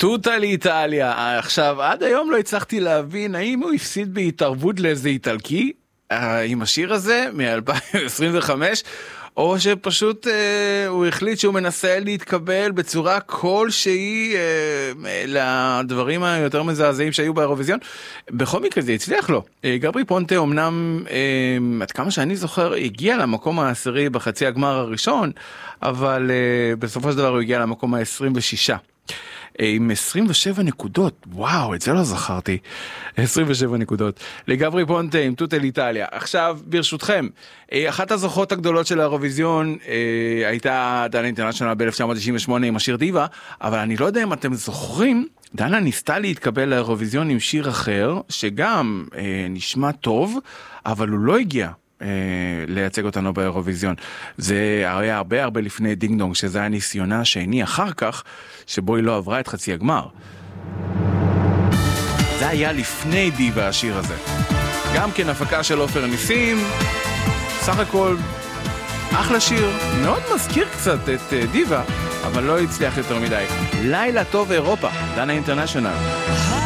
טוטה לאיטליה. עכשיו, עד היום לא הצלחתי להבין האם הוא הפסיד בהתערבות לאיזה איטלקי עם השיר הזה מ-2025, או שפשוט הוא החליט שהוא מנסה להתקבל בצורה כלשהי לדברים היותר מזעזעים שהיו באירוויזיון. בכל מקרה זה הצליח לו. גברי פונטה אמנם, עד כמה שאני זוכר, הגיע למקום העשירי בחצי הגמר הראשון, אבל בסופו של דבר הוא הגיע למקום ה-26. עם 27 נקודות, וואו, את זה לא זכרתי, 27 נקודות, לגברי פונטה עם טוטה לאיטליה. עכשיו, ברשותכם, אחת הזוכות הגדולות של האירוויזיון הייתה דנה אינטרנשיונל ב-1998 עם השיר דיבה, אבל אני לא יודע אם אתם זוכרים, דנה ניסתה להתקבל לאירוויזיון עם שיר אחר, שגם נשמע טוב, אבל הוא לא הגיע לייצג אותנו באירוויזיון. זה היה הרבה לפני דינג דונג, שזה היה ניסיונה השני אחר כך, שבו היא לא עברה את חצי הגמר. זה היה לפני דיבה השיר הזה. גם כן הפקה של עופר ניסים, סך הכל אחלה שיר, מאוד מזכיר קצת את דיבה, אבל לא הצליח יותר מדי. לילה טוב אירופה, דנה אינטרנשיונל.